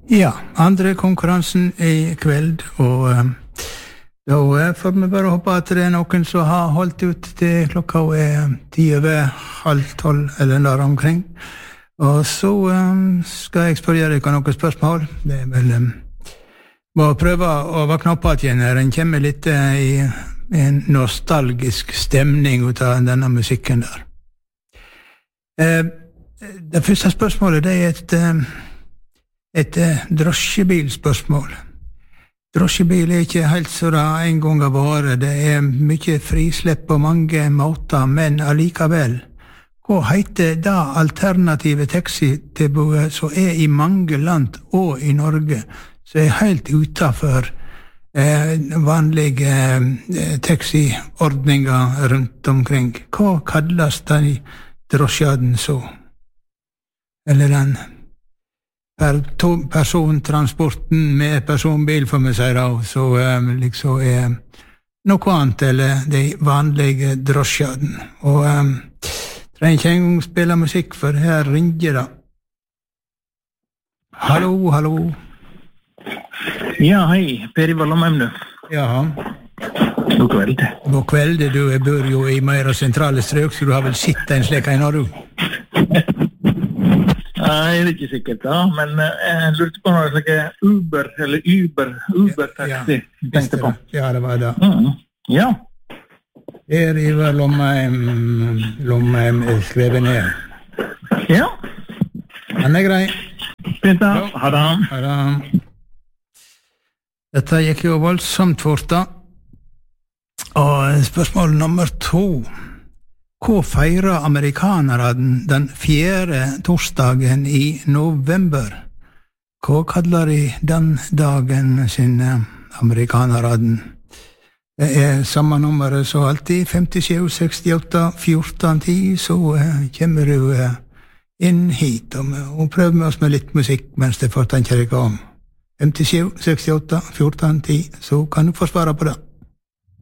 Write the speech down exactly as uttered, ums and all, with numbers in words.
Ja, andre konkurransen i kveld, og um, da får vi bare håpe at det er noen som har holdt ut til klokka er ti over halv tolv eller der omkring. Og så um, skal jeg spørre dere noen spørsmål. Det er vel um, må prøve å våkne opp igjen her. Den kommer litt uh, i en nostalgisk stemning ut av denne musikken der. Uh, det første spørsmålet det er et, uh, et uh, drosjebilspørsmål. Drosjebil er ikke helt så det en gang har vært. Det er mye frislepp på mange måter, men allikevel. Hva heter det alternative taxitilbudet som er i mange land og i Norge, som er helt utenfor eh, vanlige eh, taxiordninger rundt omkring? Hva kalles de drosjaden så? Eller den per persontransporten med personbil, for vi sier da, så um, liksom er noe annet, eller de vanlige drosjaden. Og um, trenger ikke engang spille musikk, for her ringer det. Hallo, hallo. Ja, hei, Per Ivar Lomheim, du. Ja. God kveld. God kveld, du bor jo i mer sentrale strøk, så du har vel sett en slik en, har du? Nei, det er ikke sikkert da, men jeg lurte på noe slags Uber, eller Uber, Uber-taxi, ja, tenkte på. Ja, det var det. Mm. Ja. Per Ivar Lomheim, Lomheim er skrevet ned. Ja. Han er grei. Peter, ha det. Ha det. Dette gikk jo voldsomt fort da. Og spørsmål nummer to. Hva feirer amerikanere den fjerde torsdagen i november? Hva kaller de den dagen sine amerikanere? Det er samme nummer så alltid, femtisju sekstiåtte fjorten ti, så kommer du inn hit og, og prøver med oss med litt musikk mens det får tenke deg om. femtisju sekstiåtte fjorten ti, så kan du få svare på det.